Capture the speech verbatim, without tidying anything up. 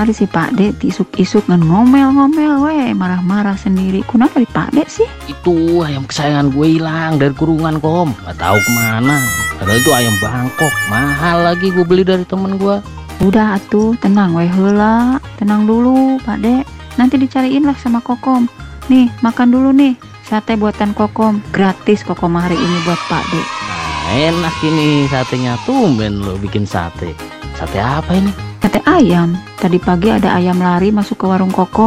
hari si Pak De isuk-isuk ngan ngomel-ngomel, weh marah-marah sendiri. Kenapa di Pak De sih? Itu ayam kesayangan gue hilang dari kurungan, Kom. Gak tahu kemana. Padahal itu ayam Bangkok, mahal lagi gue beli dari temen gue. Udah atuh, tenang weh heula, tenang dulu Pak De. Nanti dicariin lah sama Kokom. Nih, makan dulu nih. Sate buatan Kokom, gratis Kokom hari ini buat Pak De. Nah, enak ini satenya, tumben lo bikin sate. Sate apa ini? Sate ayam. Tadi pagi ada ayam lari masuk ke warung Kokom.